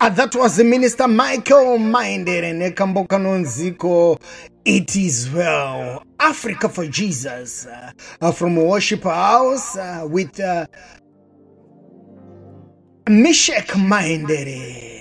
That was the Minister Michael Minded and Ekamboka Nonziko. It is well. Africa for Jesus. From Worship House with Meshach Minded.